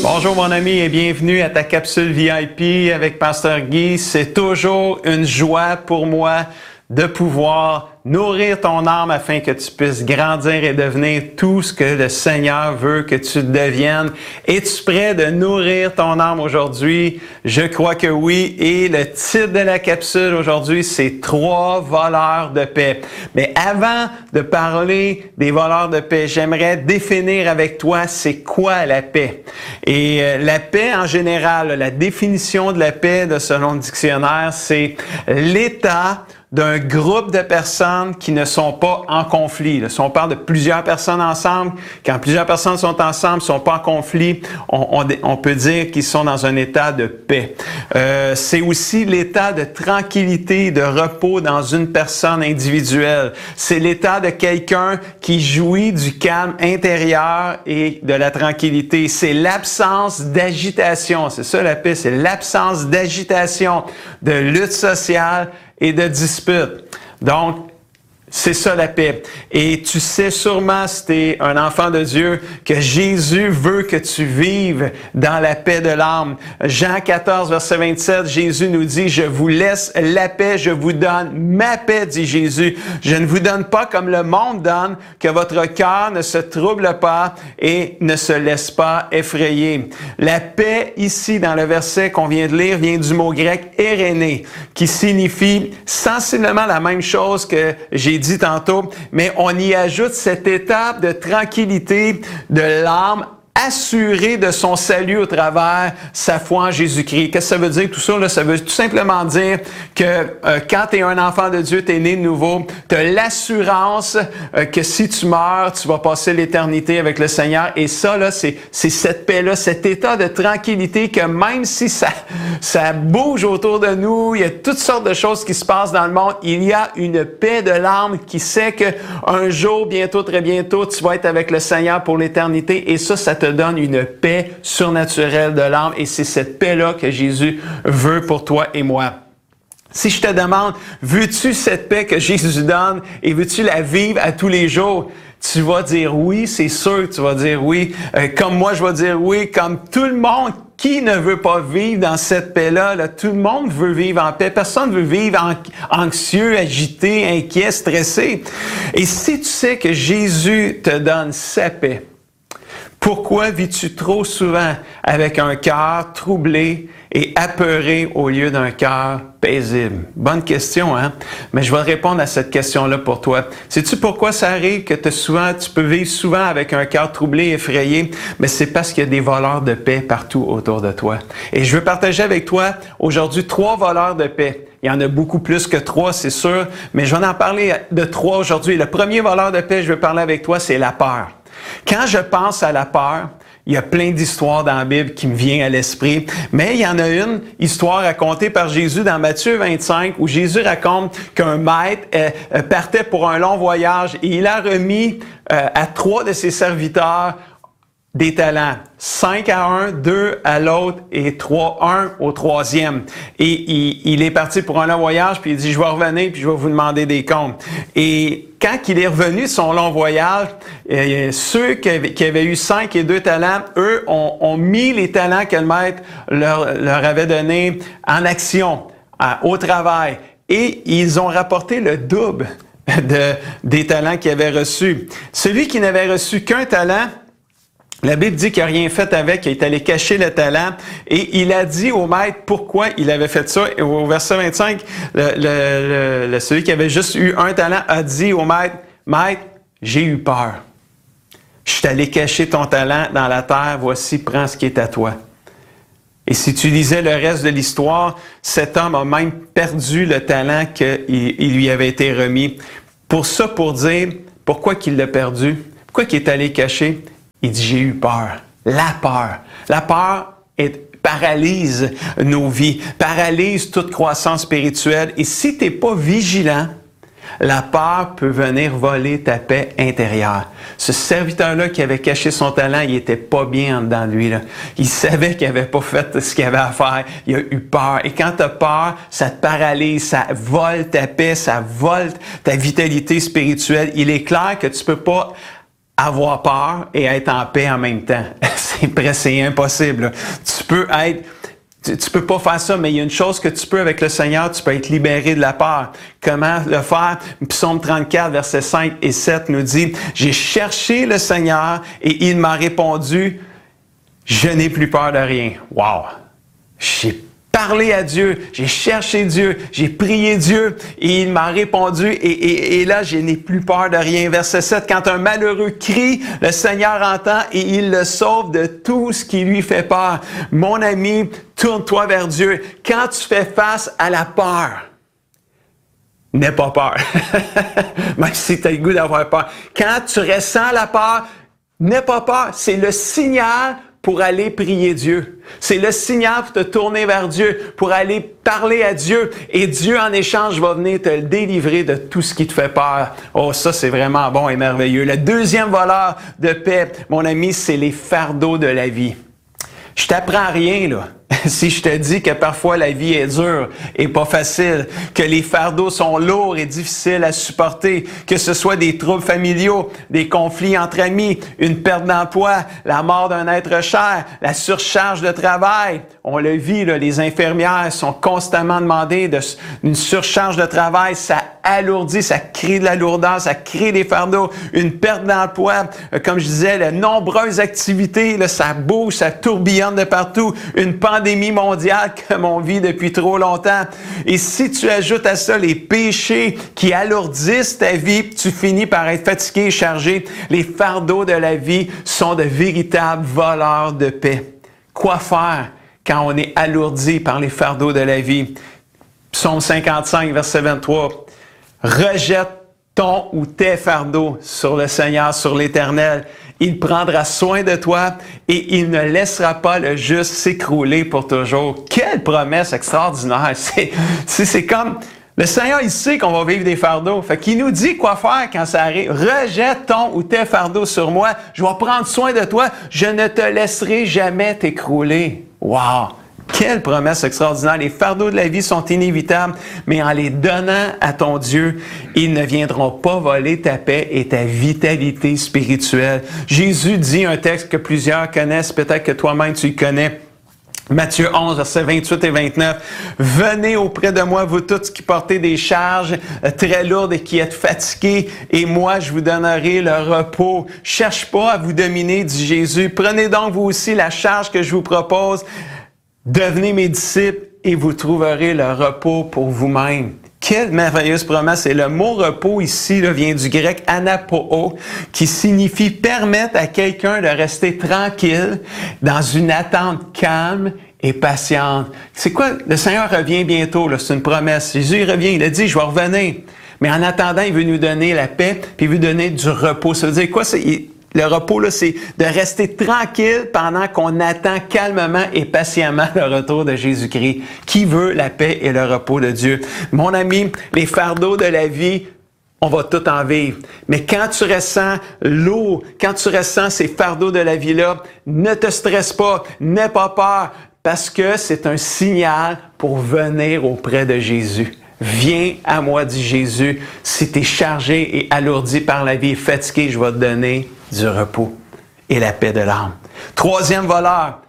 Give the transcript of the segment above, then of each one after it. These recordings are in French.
Bonjour mon ami et bienvenue à ta capsule VIP avec Pasteur Guy. C'est toujours une joie pour moi de pouvoir nourrir ton âme afin que tu puisses grandir et devenir tout ce que le Seigneur veut que tu deviennes. Es-tu prêt de nourrir ton âme aujourd'hui? Je crois que oui. Et le titre de la capsule aujourd'hui, c'est 3 voleurs de paix. Mais avant de parler des voleurs de paix, j'aimerais définir avec toi c'est quoi la paix. Et la paix en général, la définition de la paix selon le dictionnaire, c'est l'état d'un groupe de personnes qui ne sont pas en conflit. Si on parle de plusieurs personnes ensemble, quand plusieurs personnes sont ensemble, ne sont pas en conflit, on peut dire qu'ils sont dans un état de paix. C'est aussi l'état de tranquillité, de repos dans une personne individuelle. C'est l'état de quelqu'un qui jouit du calme intérieur et de la tranquillité. C'est l'absence d'agitation. C'est ça la paix, c'est l'absence d'agitation, de lutte sociale et de dispute. Donc, c'est ça la paix. Et tu sais sûrement, si tu es un enfant de Dieu, que Jésus veut que tu vives dans la paix de l'âme. Jean 14, verset 27, Jésus nous dit, « Je vous laisse la paix, je vous donne ma paix, dit Jésus. Je ne vous donne pas comme le monde donne, que votre cœur ne se trouble pas et ne se laisse pas effrayer. » La paix, ici, dans le verset qu'on vient de lire, vient du mot grec « éréné », qui signifie sensiblement la même chose que j'ai dit tantôt, mais on y ajoute cette étape de tranquillité de l'âme assuré de son salut au travers sa foi en Jésus-Christ. Qu'est-ce que ça veut dire tout ça? Là? Ça veut tout simplement dire que quand tu es un enfant de Dieu, tu es né de nouveau, tu as l'assurance que si tu meurs, tu vas passer l'éternité avec le Seigneur. Et ça, là, c'est cette paix-là, cet état de tranquillité que même si ça bouge autour de nous, il y a toutes sortes de choses qui se passent dans le monde, il y a une paix de l'âme qui sait qu'un jour, bientôt, très bientôt, tu vas être avec le Seigneur pour l'éternité. Et ça te donne une paix surnaturelle de l'âme et c'est cette paix-là que Jésus veut pour toi et moi. Si je te demande, veux-tu cette paix que Jésus donne et veux-tu la vivre à tous les jours? Tu vas dire oui, c'est sûr que tu vas dire oui. Comme moi, je vais dire oui, comme tout le monde. Qui ne veut pas vivre dans cette paix-là? Là, tout le monde veut vivre en paix. Personne ne veut vivre anxieux, agité, inquiet, stressé. Et si tu sais que Jésus te donne sa paix, pourquoi vis-tu trop souvent avec un cœur troublé et apeuré au lieu d'un cœur paisible? Bonne question, hein? Mais je vais répondre à cette question-là pour toi. Sais-tu pourquoi ça arrive que tu peux vivre souvent avec un cœur troublé, effrayé? Mais c'est parce qu'il y a des voleurs de paix partout autour de toi. Et je veux partager avec toi aujourd'hui 3 voleurs de paix. Il y en a beaucoup plus que 3, c'est sûr, mais je vais en parler de 3 aujourd'hui. Le premier voleur de paix que je veux parler avec toi, c'est la peur. Quand je pense à la peur, il y a plein d'histoires dans la Bible qui me viennent à l'esprit, mais il y en a une histoire racontée par Jésus dans Matthieu 25 où Jésus raconte qu'un maître partait pour un long voyage et il a remis à 3 de ses serviteurs des talents. 5 à un, 2 à l'autre et 1 au 3e. Et il est parti pour un long voyage, puis il dit, je vais revenir, puis je vais vous demander des comptes. Et quand il est revenu de son long voyage, ceux qui avaient eu 5 et 2 talents, eux ont mis les talents que le maître leur avait donnés en action, au travail. Et ils ont rapporté le double des talents qu'ils avaient reçus. Celui qui n'avait reçu qu'un talent, la Bible dit qu'il n'a rien fait avec, qu'il est allé cacher le talent et il a dit au maître pourquoi il avait fait ça. Et au verset 25, celui qui avait juste eu un talent a dit au maître, « Maître, j'ai eu peur. Je suis allé cacher ton talent dans la terre, voici, prends ce qui est à toi. » Et si tu lisais le reste de l'histoire, cet homme a même perdu le talent qu'il lui avait été remis. Pour dire, pourquoi qu'il l'a perdu? Pourquoi qu'il est allé cacher? Il dit, j'ai eu peur. La peur. La peur paralyse nos vies, paralyse toute croissance spirituelle. Et si tu n'es pas vigilant, la peur peut venir voler ta paix intérieure. Ce serviteur-là qui avait caché son talent, il était pas bien en dedans de lui. Là. Il savait qu'il n'avait pas fait ce qu'il avait à faire. Il a eu peur. Et quand tu as peur, ça te paralyse, ça vole ta paix, ça vole ta vitalité spirituelle. Il est clair que tu peux pas avoir peur et être en paix en même temps. C'est impossible. Tu peux pas faire ça, mais il y a une chose que tu peux avec le Seigneur, tu peux être libéré de la peur. Comment le faire? Psaume 34, versets 5 et 7 nous dit, « J'ai cherché le Seigneur et il m'a répondu, je n'ai plus peur de rien. » Wow! J'ai parlé à Dieu, j'ai cherché Dieu, j'ai prié Dieu et il m'a répondu et là, je n'ai plus peur de rien. Verset 7, quand un malheureux crie, le Seigneur entend et il le sauve de tout ce qui lui fait peur. Mon ami, tourne-toi vers Dieu. Quand tu fais face à la peur, n'aie pas peur. Même si tu as le goût d'avoir peur. Quand tu ressens la peur, n'aie pas peur. C'est le signal pour aller prier Dieu. C'est le signal pour te tourner vers Dieu, pour aller parler à Dieu. Et Dieu, en échange, va venir te délivrer de tout ce qui te fait peur. Oh, ça, c'est vraiment bon et merveilleux. Le deuxième voleur de paix, mon ami, c'est les fardeaux de la vie. Je t'apprends rien, là. Si je te dis que parfois la vie est dure et pas facile, que les fardeaux sont lourds et difficiles à supporter, que ce soit des troubles familiaux, des conflits entre amis, une perte d'emploi, la mort d'un être cher, la surcharge de travail. On le vit, là, les infirmières sont constamment demandées d'une surcharge de travail. Ça alourdit, ça crée de la lourdeur, ça crée des fardeaux, une perte d'emploi. Comme je disais, de nombreuses activités, là, ça bouge, ça tourbillonne de partout. Une pandémie mondiale comme on vit depuis trop longtemps. Et si tu ajoutes à ça les péchés qui alourdissent ta vie, tu finis par être fatigué et chargé. Les fardeaux de la vie sont de véritables voleurs de paix. Quoi faire quand on est alourdi par les fardeaux de la vie? Psaume 55, verset 23. Rejette ton ou tes fardeaux sur le Seigneur, sur l'Éternel. Il prendra soin de toi et il ne laissera pas le juste s'écrouler pour toujours. Quelle promesse extraordinaire! C'est comme, le Seigneur, il sait qu'on va vivre des fardeaux. Fait qu'il nous dit quoi faire quand ça arrive. Rejette ton ou tes fardeaux sur moi. Je vais prendre soin de toi. Je ne te laisserai jamais t'écrouler. Wow! Quelle promesse extraordinaire! Les fardeaux de la vie sont inévitables, mais en les donnant à ton Dieu, ils ne viendront pas voler ta paix et ta vitalité spirituelle. Jésus dit un texte que plusieurs connaissent, peut-être que toi-même tu le connais. Matthieu 11, versets 28 et 29. « Venez auprès de moi, vous tous qui portez des charges très lourdes et qui êtes fatigués, et moi je vous donnerai le repos. Cherche pas à vous dominer, dit Jésus. Prenez donc vous aussi la charge que je vous propose. Devenez mes disciples et vous trouverez le repos pour vous-même. » Quelle merveilleuse promesse! Et le mot repos ici là, vient du grec anapoo, qui signifie permettre à quelqu'un de rester tranquille dans une attente calme et patiente. C'est quoi? Le Seigneur revient bientôt, là, c'est une promesse. Jésus il revient, il a dit, je vais revenir. Mais en attendant, il veut nous donner la paix, puis il veut nous donner du repos. Ça veut dire quoi? Le repos, là, c'est de rester tranquille pendant qu'on attend calmement et patiemment le retour de Jésus-Christ. Qui veut la paix et le repos de Dieu? Mon ami, les fardeaux de la vie, on va tout en vivre. Mais quand tu ressens lourd, quand tu ressens ces fardeaux de la vie-là, ne te stresse pas, n'aie pas peur, parce que c'est un signal pour venir auprès de Jésus. Viens à moi, dit Jésus. Si tu es chargé et alourdi par la vie et fatigué, je vais te donner du repos et la paix de l'âme. Troisième voleur,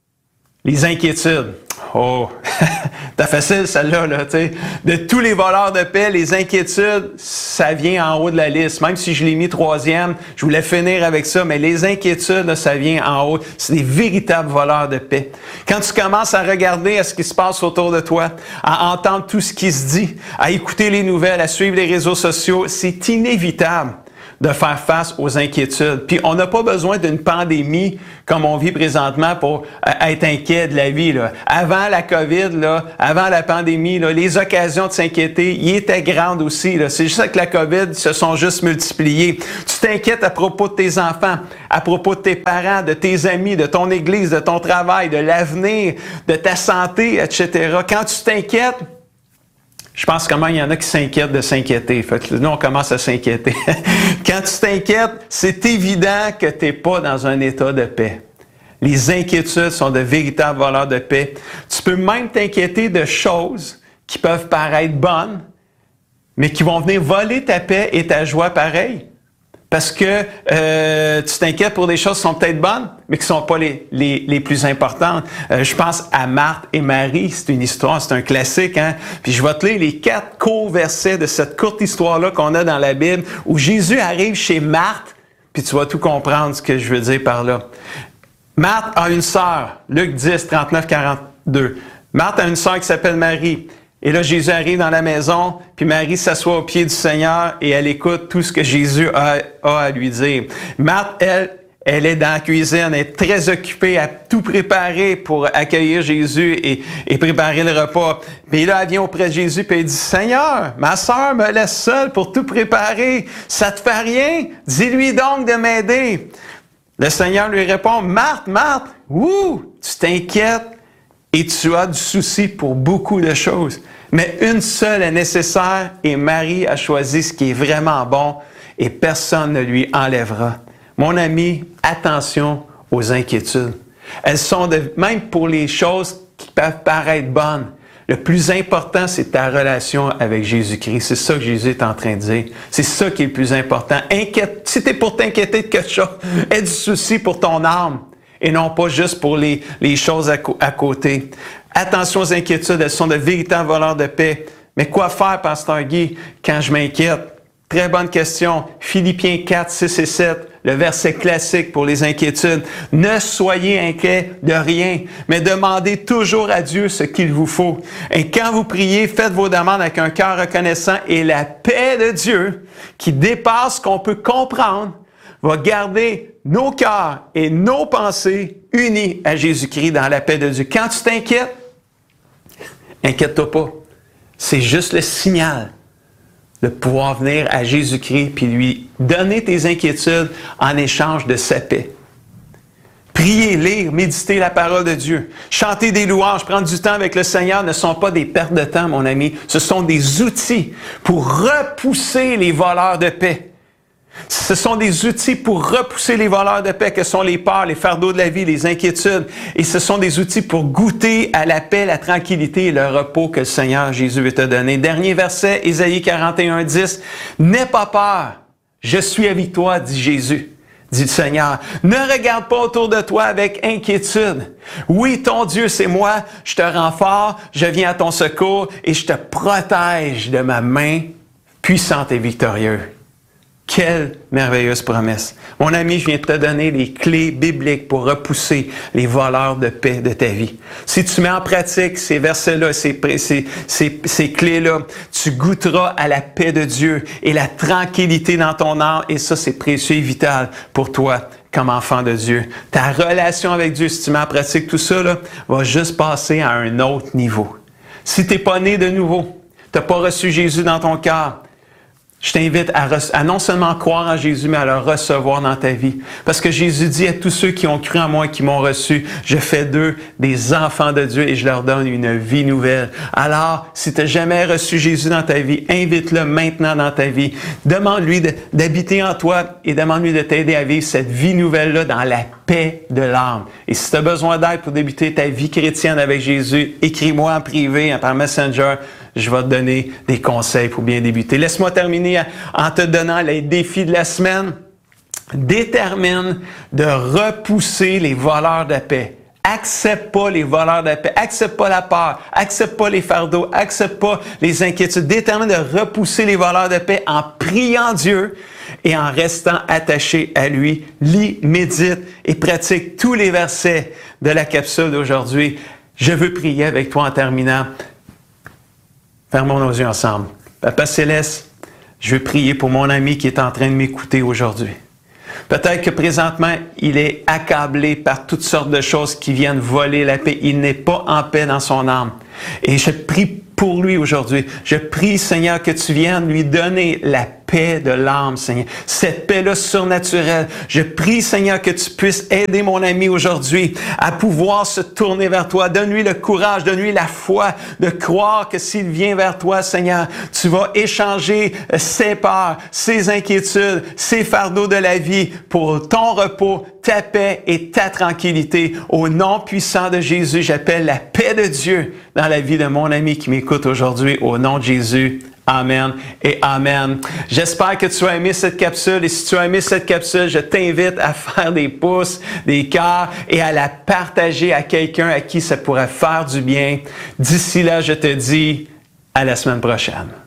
les inquiétudes. Oh, t'as facile celle-là, là, tu sais. De tous les voleurs de paix, les inquiétudes, ça vient en haut de la liste. Même si je l'ai mis troisième, je voulais finir avec ça, mais les inquiétudes, là, ça vient en haut. C'est des véritables voleurs de paix. Quand tu commences à regarder à ce qui se passe autour de toi, à entendre tout ce qui se dit, à écouter les nouvelles, à suivre les réseaux sociaux, c'est inévitable de faire face aux inquiétudes. Puis on n'a pas besoin d'une pandémie comme on vit présentement pour être inquiet de la vie, là. Avant la COVID, là, avant la pandémie, là, les occasions de s'inquiéter, y étaient grandes aussi, là. C'est juste que la COVID se sont juste multipliées. Tu t'inquiètes à propos de tes enfants, à propos de tes parents, de tes amis, de ton église, de ton travail, de l'avenir, de ta santé, etc. Quand tu t'inquiètes, je pense comment il y en a qui s'inquiètent de s'inquiéter. Fait que nous, on commence à s'inquiéter. Quand tu t'inquiètes, c'est évident que tu n'es pas dans un état de paix. Les inquiétudes sont de véritables voleurs de paix. Tu peux même t'inquiéter de choses qui peuvent paraître bonnes, mais qui vont venir voler ta paix et ta joie pareil. Parce que tu t'inquiètes pour des choses qui sont peut-être bonnes, mais qui sont pas les plus importantes. Je pense à Marthe et Marie. C'est une histoire, c'est un classique. Hein? Puis je vais te lire les 4 courts versets de cette courte histoire-là qu'on a dans la Bible, où Jésus arrive chez Marthe, puis tu vas tout comprendre ce que je veux dire par là. Marthe a une sœur, Luc 10, 39, 42. Marthe a une sœur qui s'appelle Marie. Et là, Jésus arrive dans la maison, puis Marie s'assoit au pied du Seigneur et elle écoute tout ce que Jésus a à lui dire. Marthe, elle est dans la cuisine, elle est très occupée à tout préparer pour accueillir Jésus et préparer le repas. Puis là, elle vient auprès de Jésus puis elle dit, « Seigneur, ma sœur me laisse seule pour tout préparer. Ça te fait rien? Dis-lui donc de m'aider. » Le Seigneur lui répond, « Marthe, Marthe, tu t'inquiètes et tu as du souci pour beaucoup de choses. Mais une seule est nécessaire et Marie a choisi ce qui est vraiment bon et personne ne lui enlèvera. » Mon ami, attention aux inquiétudes. Elles sont même pour les choses qui peuvent paraître bonnes. Le plus important, c'est ta relation avec Jésus-Christ. C'est ça que Jésus est en train de dire. C'est ça qui est le plus important. Si tu es pour t'inquiéter de quelque chose, aie du souci pour ton âme et non pas juste pour les choses à côté. Attention aux inquiétudes, elles sont de véritables voleurs de paix. Mais quoi faire, Pasteur Guy, quand je m'inquiète? Très bonne question. Philippiens 4, 6 et 7, le verset classique pour les inquiétudes. Ne soyez inquiets de rien, mais demandez toujours à Dieu ce qu'il vous faut. Et quand vous priez, faites vos demandes avec un cœur reconnaissant et la paix de Dieu, qui dépasse ce qu'on peut comprendre, va garder nos cœurs et nos pensées unis à Jésus-Christ dans la paix de Dieu. Quand tu t'inquiètes, inquiète-toi pas. C'est juste le signal de pouvoir venir à Jésus-Christ puis lui donner tes inquiétudes en échange de sa paix. Prier, lire, méditer la parole de Dieu, chanter des louanges, prendre du temps avec le Seigneur ne sont pas des pertes de temps, mon ami. Ce sont des outils pour repousser les voleurs de paix. Ce sont des outils pour repousser les voleurs de paix que sont les peurs, les fardeaux de la vie, les inquiétudes. Et ce sont des outils pour goûter à la paix, la tranquillité et le repos que le Seigneur Jésus veut te donner. Dernier verset, Ésaïe 41, 10. « N'aie pas peur, je suis avec toi, dit Jésus. » dit le Seigneur. Ne regarde pas autour de toi avec inquiétude. Oui, ton Dieu, c'est moi. Je te rends fort, je viens à ton secours et je te protège de ma main puissante et victorieuse. Quelle merveilleuse promesse. Mon ami, je viens de te donner les clés bibliques pour repousser les voleurs de paix de ta vie. Si tu mets en pratique ces versets-là, ces clés-là, tu goûteras à la paix de Dieu et la tranquillité dans ton âme. Et ça, c'est précieux et vital pour toi comme enfant de Dieu. Ta relation avec Dieu, si tu mets en pratique tout ça, là, va juste passer à un autre niveau. Si tu n'es pas né de nouveau, tu n'as pas reçu Jésus dans ton cœur, je t'invite à non seulement croire en Jésus, mais à le recevoir dans ta vie. Parce que Jésus dit à tous ceux qui ont cru en moi et qui m'ont reçu, je fais d'eux des enfants de Dieu et je leur donne une vie nouvelle. Alors, si tu n'as jamais reçu Jésus dans ta vie, invite-le maintenant dans ta vie. Demande-lui d'habiter en toi et demande-lui de t'aider à vivre cette vie nouvelle-là dans la paix de l'âme. Et si tu as besoin d'aide pour débuter ta vie chrétienne avec Jésus, écris-moi en privé, par Messenger. Je vais te donner des conseils pour bien débuter. Laisse-moi terminer en te donnant les défis de la semaine. Détermine de repousser les voleurs de paix. Accepte pas les voleurs de paix. Accepte pas la peur. Accepte pas les fardeaux. Accepte pas les inquiétudes. Détermine de repousser les voleurs de paix en priant Dieu et en restant attaché à lui. Lis, médite et pratique tous les versets de la capsule d'aujourd'hui. Je veux prier avec toi en terminant. Fermons nos yeux ensemble. Papa Céleste, je veux prier pour mon ami qui est en train de m'écouter aujourd'hui. Peut-être que présentement, il est accablé par toutes sortes de choses qui viennent voler la paix. Il n'est pas en paix dans son âme. Et je prie pour lui aujourd'hui. Je prie, Seigneur, que tu viennes lui donner la paix de l'âme, Seigneur. Cette paix-là surnaturelle. Je prie, Seigneur, que tu puisses aider mon ami aujourd'hui à pouvoir se tourner vers toi. Donne-lui le courage, donne-lui la foi de croire que s'il vient vers toi, Seigneur, tu vas échanger ses peurs, ses inquiétudes, ses fardeaux de la vie pour ton repos, ta paix et ta tranquillité. Au nom puissant de Jésus, j'appelle la paix de Dieu dans la vie de mon ami qui m'écoute aujourd'hui. Au nom de Jésus. Amen et Amen. J'espère que tu as aimé cette capsule et si tu as aimé cette capsule, je t'invite à faire des pouces, des cœurs et à la partager à quelqu'un à qui ça pourrait faire du bien. D'ici là, je te dis à la semaine prochaine.